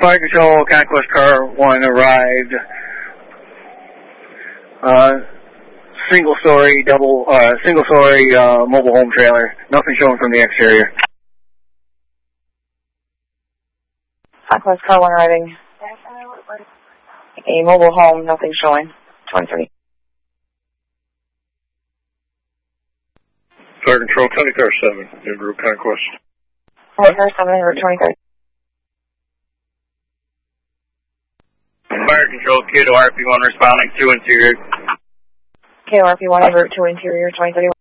Fire Control, Conquest Car 1 arrived. Single-story mobile home trailer. Nothing showing from the exterior. Conquest Car 1 arriving. A mobile home, nothing showing. 23. Fire Control, County Car 7, en route Conquest. County Car 7, en route 23. Fire Control, KORP1 responding to interior. KORP1 en route to interior 2031.